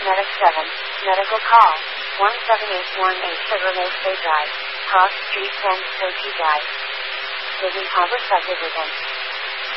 Medic 7, medical call, 17818 Sugar Lake Bay Drive, Cross Street, San Cochi Drive. Living Harbor Subdivision.